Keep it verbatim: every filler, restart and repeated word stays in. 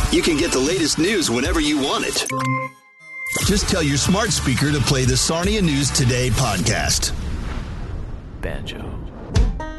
You can get the latest news whenever you want it. Just tell your smart speaker to play the Sarnia News Today podcast. Banjo.